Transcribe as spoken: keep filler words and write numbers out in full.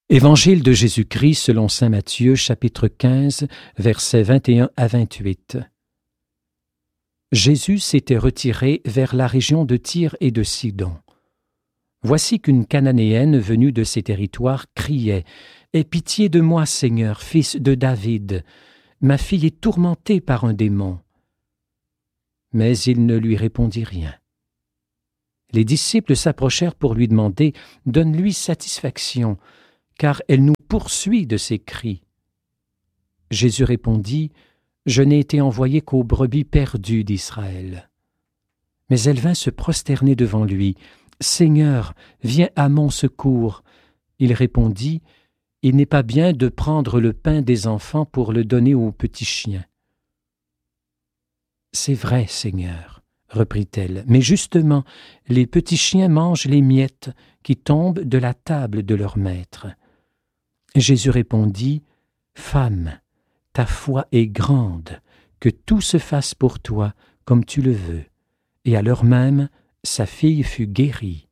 Évangile de Jésus-Christ selon saint Matthieu, chapitre quinze, versets vingt et un à vingt-huit. Jésus s'était retiré vers la région de Tyr et de Sidon. Voici qu'une Cananéenne venue de ces territoires criait « Aie pitié de moi, Seigneur, fils de David, ma fille est tourmentée par un démon. » Mais il ne lui répondit rien. Les disciples s'approchèrent pour lui demander « Donne-lui satisfaction, car elle nous poursuit de ses cris. » Jésus répondit « Je n'ai été envoyé qu'aux brebis perdues d'Israël. » Mais elle vint se prosterner devant lui. « Seigneur, viens à mon secours. » Il répondit « Il n'est pas bien de prendre le pain des enfants pour le donner aux petits chiens. » « C'est vrai, Seigneur, » reprit-elle, « mais justement, les petits chiens mangent les miettes qui tombent de la table de leur maître. » Jésus répondit « Femme, ta foi est grande, que tout se fasse pour toi comme tu le veux. » Et à l'heure même, sa fille fut guérie.